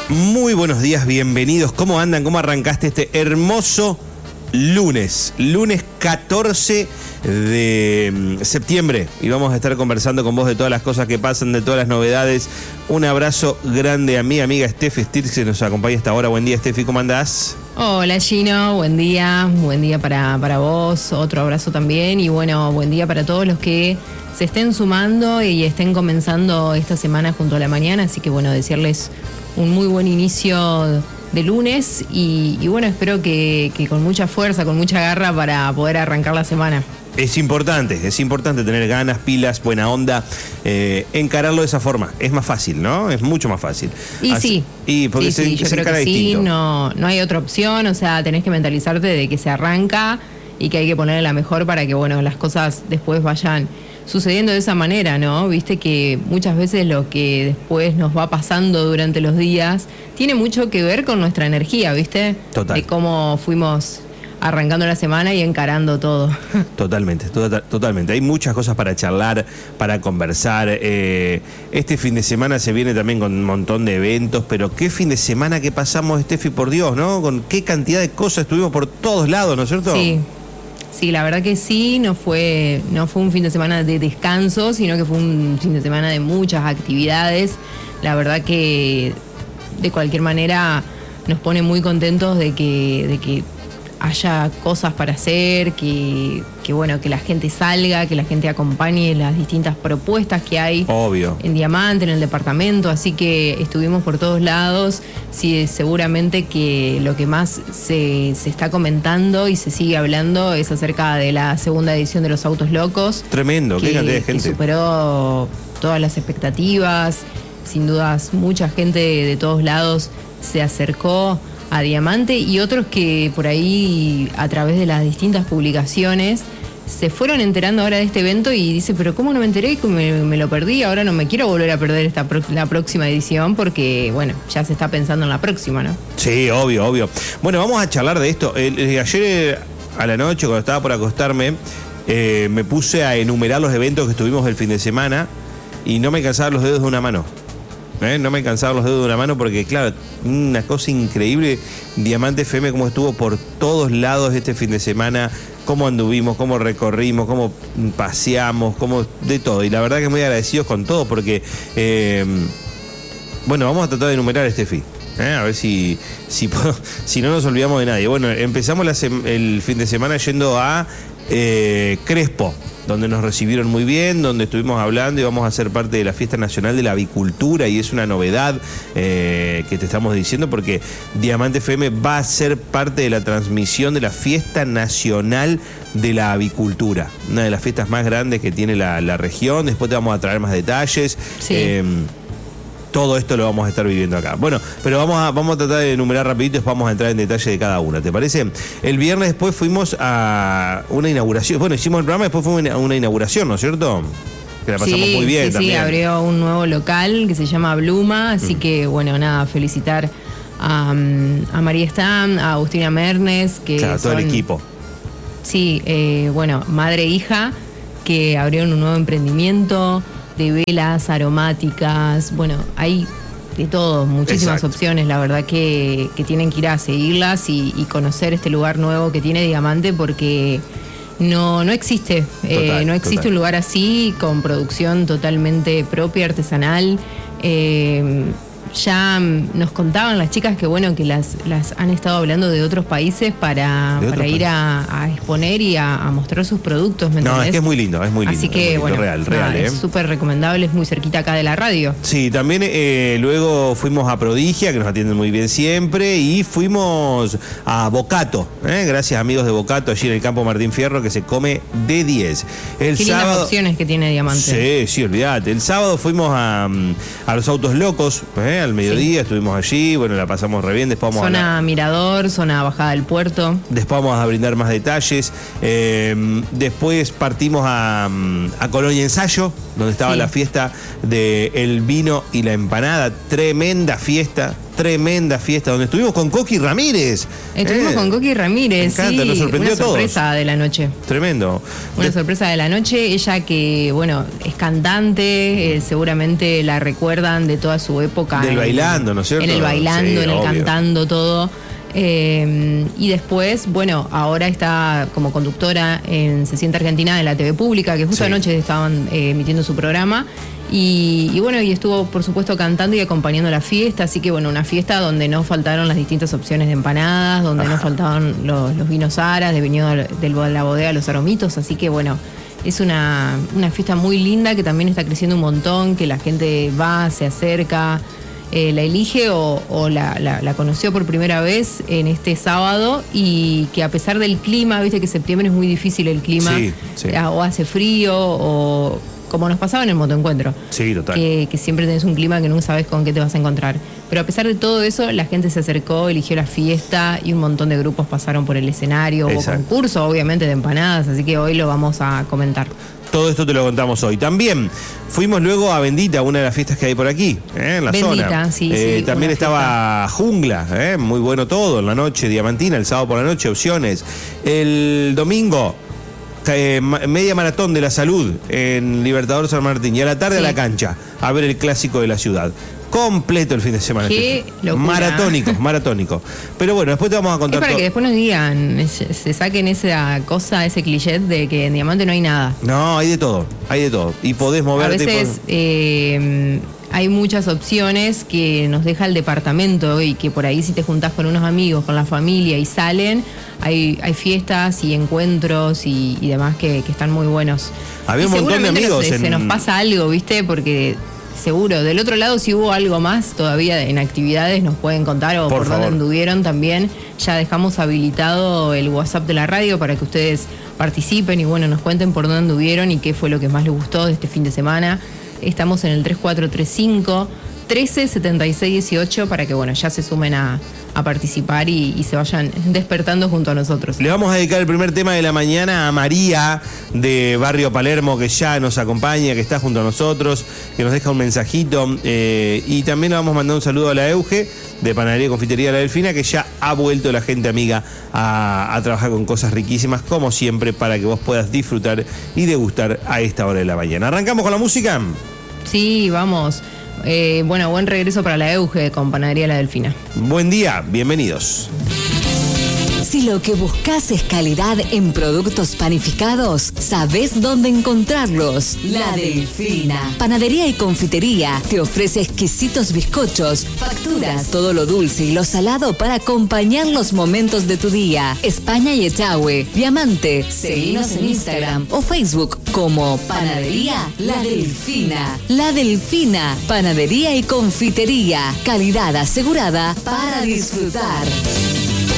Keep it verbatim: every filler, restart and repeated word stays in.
Muy buenos días, bienvenidos. ¿Cómo andan? ¿Cómo arrancaste este hermoso lunes? Lunes catorce de septiembre. Y vamos a estar conversando con vos de todas las cosas que pasan, de todas las novedades. Un abrazo grande a mi amiga Steffi Stirks, que nos acompaña esta hora. Buen día, Steffi, ¿cómo andás? Hola Gino, buen día, buen día para, para vos, otro abrazo también y bueno, buen día para todos los que se estén sumando y estén comenzando esta semana junto a la mañana, así que bueno, desearles un muy buen inicio de lunes y, y bueno, espero que, que con mucha fuerza, con mucha garra para poder arrancar la semana. Es importante, es importante tener ganas, pilas, buena onda, eh, encararlo de esa forma. Es más fácil, ¿no? Es mucho más fácil. Y Así, sí. Y porque sí, se, sí, yo se creo encara que distinto. sí, no, no hay otra opción, o sea, tenés que mentalizarte de que se arranca y que hay que ponerle la mejor para que, bueno, las cosas después vayan sucediendo de esa manera, ¿no? Viste que muchas veces lo que después nos va pasando durante los días tiene mucho que ver con nuestra energía, ¿viste? Total. De cómo fuimos arrancando la semana y encarando todo. Totalmente, to- totalmente. Hay muchas cosas para charlar, para conversar. Eh, este fin de semana se viene también con un montón de eventos, pero qué fin de semana que pasamos, Steffi, por Dios, ¿no? Con qué cantidad de cosas estuvimos por todos lados, ¿no es cierto? Sí. Sí, la verdad que sí, no fue, no fue un fin de semana de descanso, sino que fue un fin de semana de muchas actividades. La verdad que de cualquier manera nos pone muy contentos de que, de que haya cosas para hacer, que, que bueno, que la gente salga, que la gente acompañe las distintas propuestas que hay. Obvio. En Diamante, en el departamento, así que estuvimos por todos lados. Sí, seguramente que lo que más se, se está comentando y se sigue hablando es acerca de la segunda edición de Los Autos Locos. Tremendo, que, qué cantidad de que gente. superó todas las expectativas. Sin dudas, mucha gente de, de todos lados se acercó a Diamante y otros que por ahí a través de las distintas publicaciones se fueron enterando ahora de este evento y dice, pero ¿cómo no me enteré? Me, me lo perdí, ahora no me quiero volver a perder esta pro- la próxima edición porque, bueno, ya se está pensando en la próxima, ¿no? Sí, obvio, obvio. Bueno, vamos a charlar de esto. El, el, ayer a la noche, cuando estaba por acostarme, eh, me puse a enumerar los eventos que estuvimos el fin de semana y no me cansaban los dedos de una mano. ¿Eh? No me cansaban los dedos de una mano porque, claro, una cosa increíble. Diamante F M, cómo estuvo por todos lados este fin de semana, cómo anduvimos, cómo recorrimos, cómo paseamos, cómo de todo. Y la verdad que muy agradecidos con todo porque, eh, bueno, vamos a tratar de enumerar este fin. ¿Eh? A ver si, si, si no nos olvidamos de nadie. Bueno, empezamos la sem- el fin de semana yendo a eh, Crespo, donde nos recibieron muy bien, donde estuvimos hablando y vamos a ser parte de la Fiesta Nacional de la Avicultura y es una novedad eh, que te estamos diciendo porque Diamante F M va a ser parte de la transmisión de la Fiesta Nacional de la Avicultura, una de las fiestas más grandes que tiene la, la región. Después te vamos a traer más detalles. Sí. Eh, Todo esto lo vamos a estar viviendo acá. Bueno, pero vamos a, vamos a tratar de enumerar rapidito y después vamos a entrar en detalle de cada una, ¿te parece? El viernes después fuimos a una inauguración. Bueno, hicimos el programa, después fue una, una inauguración, ¿no es cierto? Que la pasamos sí, muy bien sí, también. Sí, abrió un nuevo local que se llama Bluma, así Mm. que, bueno, nada, felicitar a, a María Stam, a Agustina Mernes, que Claro, todo son, el equipo. Sí, eh, bueno, madre e hija, que abrieron un nuevo emprendimiento de velas aromáticas, bueno, hay de todo, muchísimas Exacto. opciones, la verdad que, que tienen que ir a seguirlas y, y conocer este lugar nuevo que tiene Diamante porque no, no existe, Total, eh, no existe total. un lugar así con producción totalmente propia, artesanal. Eh, ya nos contaban las chicas que bueno que las, las han estado hablando de otros países para, De otros para ir a, a exponer y a, a mostrar sus productos, ¿me No, entendés? es que es muy lindo, es muy lindo. Así es que, muy lindo, bueno, real, nada, real, ¿eh? es súper recomendable, es muy cerquita acá de la radio. Sí, también eh, luego fuimos a Prodigia, que nos atienden muy bien siempre, y fuimos a Bocato, ¿eh? Gracias amigos de Bocato, allí en el campo Martín Fierro, que se come de diez. El Qué lindas sábado... opciones que tiene Diamante. Sí, sí, olvídate. El sábado fuimos a, a Los Autos Locos, ¿eh? Al mediodía, Sí. estuvimos allí, bueno, la pasamos re bien, después vamos Zona a... Mirador, zona Bajada del Puerto. Después vamos a brindar más detalles. Eh, después partimos a, a Colonia Ensayo, donde estaba Sí. la fiesta del vino y la empanada. Tremenda fiesta, tremenda fiesta donde estuvimos con Coqui Ramírez. Estuvimos eh, con Coqui Ramírez, me encanta, sí, nos sorprendió una a todos. sorpresa de la noche. Tremendo. Una de... sorpresa de la noche. Ella que, bueno, es cantante, eh, seguramente la recuerdan de toda su época. Del en, bailando, ¿no es cierto? En el bailando, sí, en el obvio. cantando, todo. Eh, y después, bueno, ahora está como conductora en Se Siente Argentina de la T V Pública, que justo sí. anoche estaban eh, emitiendo su programa. Y, y bueno, y estuvo por supuesto cantando y acompañando la fiesta, así que bueno, una fiesta donde no faltaron las distintas opciones de empanadas, donde Ajá. no faltaban los, los vinos aras, de vino de, de la bodega Los Aromitos, así que bueno, es una, una fiesta muy linda que también está creciendo un montón, que la gente va, se acerca, eh, la elige o, o la, la, la conoció por primera vez en este sábado, y que a pesar del clima, viste que septiembre es muy difícil el clima, sí, sí. o hace frío o... como nos pasaba en el motoencuentro. Sí, total. Que, que siempre tenés un clima que nunca sabes con qué te vas a encontrar. Pero a pesar de todo eso, la gente se acercó, eligió la fiesta y un montón de grupos pasaron por el escenario. Hubo concurso, obviamente, de empanadas, así que hoy lo vamos a comentar. Todo esto te lo contamos hoy. También fuimos luego a Bendita, una de las fiestas que hay por aquí, ¿eh? En la Bendita, zona. Sí, eh, sí, también estaba fiesta. Jungla, ¿eh? Muy bueno todo, en la noche, Diamantina, el sábado por la noche, opciones. El domingo... Eh, media maratón de la salud en Libertador San Martín, y a la tarde sí. a la cancha a ver el clásico de la ciudad. Completo el fin de semana. Qué locura. Maratónico, maratónico. Pero bueno, después te vamos a contar. Es para todo. que después nos digan, se saquen esa cosa, ese cliché de que en Diamante no hay nada. No, hay de todo, hay de todo. Y podés moverte. A veces podés... eh, hay muchas opciones que nos deja el departamento, y que por ahí si te juntás con unos amigos, con la familia y salen, hay, hay fiestas y encuentros y, y demás que, que están muy buenos. Había un montón de amigos. Se, en... se nos pasa algo, ¿viste? Porque seguro, del otro lado si hubo algo más todavía en actividades nos pueden contar, o por, por dónde anduvieron también. Ya dejamos habilitado el WhatsApp de la radio para que ustedes participen y bueno, nos cuenten por dónde anduvieron y qué fue lo que más les gustó de este fin de semana. Estamos en el tres cuatro tres cinco, trece setenta y seis dieciocho para que bueno, ya se sumen a, a participar y, y se vayan despertando junto a nosotros. Le vamos a dedicar el primer tema de la mañana a María de Barrio Palermo, que ya nos acompaña, que está junto a nosotros, que nos deja un mensajito, eh, y también le vamos a mandar un saludo a la Euge de Panadería y Confitería La Delfina, que ya ha vuelto la gente amiga a, a trabajar con cosas riquísimas, como siempre, para que vos puedas disfrutar y degustar a esta hora de la mañana. ¿Arrancamos con la música? Sí, vamos. Eh, bueno, buen regreso para la Euge con Panadería La Delfina. Buen día, bienvenidos. Si lo que buscas es calidad en productos panificados, ¿sabés dónde encontrarlos? La Delfina. Panadería y confitería te ofrece exquisitos bizcochos, facturas, todo lo dulce y lo salado para acompañar los momentos de tu día. España y Echagüe, Diamante. Seguinos en Instagram o Facebook como Panadería La Delfina. La Delfina, panadería y confitería. Calidad asegurada para disfrutar.